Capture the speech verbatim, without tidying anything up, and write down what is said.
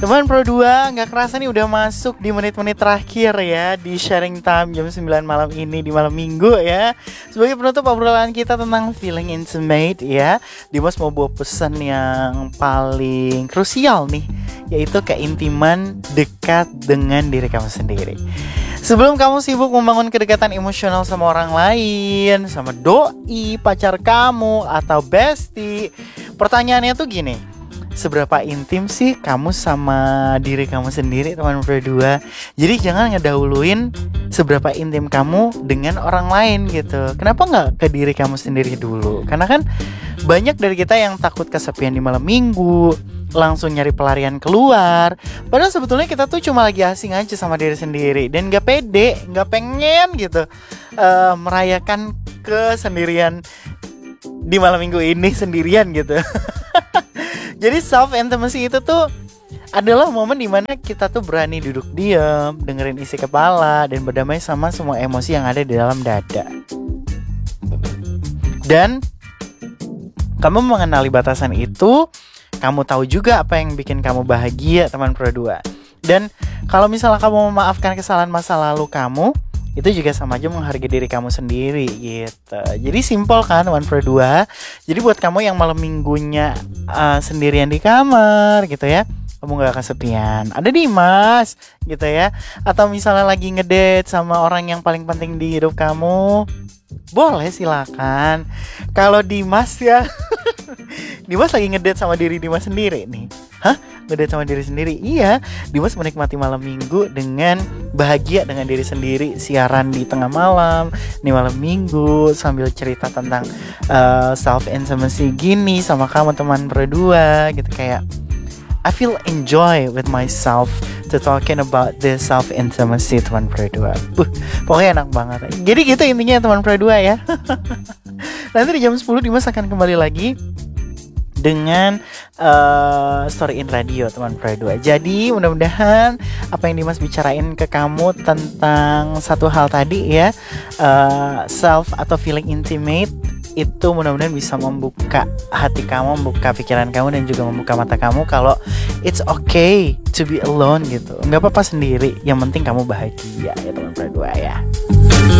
Teman Pro dua, gak kerasa nih udah masuk di menit-menit terakhir ya di sharing time jam sembilan malam ini di malam minggu ya. Sebagai penutup obrolan kita tentang feeling intimate ya, Dimas mau bawa pesan yang paling krusial nih, yaitu keintiman dekat dengan diri kamu sendiri. Sebelum kamu sibuk membangun kedekatan emosional sama orang lain, sama doi, pacar kamu, atau bestie, pertanyaannya tuh gini: seberapa intim sih kamu sama diri kamu sendiri, teman berdua? Jadi jangan ngedahuluin seberapa intim kamu dengan orang lain gitu. Kenapa gak ke diri kamu sendiri dulu? Karena kan banyak dari kita yang takut kesepian di malam minggu, langsung nyari pelarian keluar. Padahal sebetulnya kita tuh cuma lagi asing aja sama diri sendiri, dan gak pede, gak pengen gitu uh, merayakan kesendirian di malam minggu ini sendirian gitu. Jadi self intimacy itu tuh adalah momen dimana kita tuh berani duduk diam, dengerin isi kepala, dan berdamai sama semua emosi yang ada di dalam dada. Dan kamu mengenali batasan itu, kamu tahu juga apa yang bikin kamu bahagia, teman Pro dua. Dan kalau misalnya kamu memaafkan kesalahan masa lalu kamu, itu juga sama aja menghargai diri kamu sendiri gitu. Jadi simpel kan, teman Pro dua. Jadi buat kamu yang malam minggunya uh, sendirian di kamar gitu ya, kamu gak kesepian, ada Dimas gitu ya. Atau misalnya lagi ngedate sama orang yang paling penting di hidup kamu, boleh silakan. Kalau Dimas ya Dimas lagi ngedate sama diri Dimas sendiri nih. Hah? Ngedate sama diri sendiri? Iya, Dimas menikmati malam minggu dengan bahagia dengan diri sendiri, siaran di tengah malam, di malam minggu, sambil cerita tentang uh, self intimacy gini sama kamu, teman berdua gitu. Kayak I feel enjoy with myself to talking about this self intimacy, teman berdua. Uh, pokoknya enak banget. Jadi gitu intinya, teman berdua ya. Nanti di jam sepuluh Dimas akan kembali lagi dengan uh, Story in Radio, teman Pro dua. Jadi mudah-mudahan apa yang Dimas bicarain ke kamu tentang satu hal tadi ya, uh, self atau feeling intimate, itu mudah-mudahan bisa membuka hati kamu, membuka pikiran kamu, dan juga membuka mata kamu kalau it's okay to be alone gitu. Nggak apa-apa sendiri, yang penting kamu bahagia ya, teman Pro dua ya.